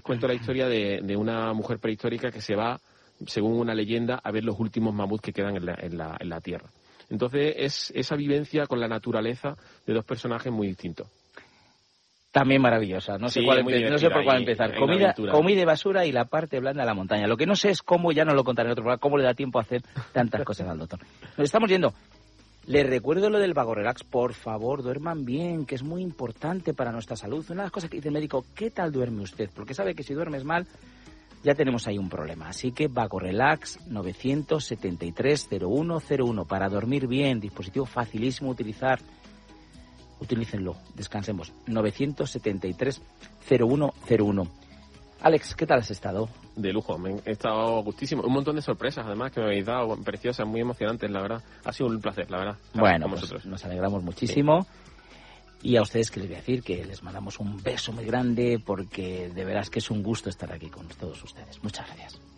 Cuento la historia de una mujer prehistórica que se va, según una leyenda, a ver los últimos mamuts que quedan en la Tierra. Entonces es esa vivencia con la naturaleza de dos personajes muy distintos. También maravillosa, no sé por cuál empezar. Comida y basura y la parte blanda de la montaña. Lo que no sé es cómo, ya no lo contaré en otro programa, cómo le da tiempo a hacer tantas cosas al doctor. Nos estamos yendo. Les recuerdo lo del Vago Relax, por favor, duerman bien, que es muy importante para nuestra salud. Una de las cosas que dice el médico, ¿qué tal duerme usted? Porque sabe que si duermes mal, ya tenemos ahí un problema. Así que Vago Relax 973-0101 para dormir bien, dispositivo facilísimo de utilizar. Utilícenlo, descansemos. 973-0101. Alex, ¿qué tal has estado? De lujo, he estado gustísimo. Un montón de sorpresas, además, que me habéis dado, preciosas, muy emocionantes, la verdad. Ha sido un placer, la verdad. Bueno, pues nos alegramos muchísimo. Sí. Y a ustedes, que les voy a decir, que les mandamos un beso muy grande, porque de veras que es un gusto estar aquí con todos ustedes. Muchas gracias.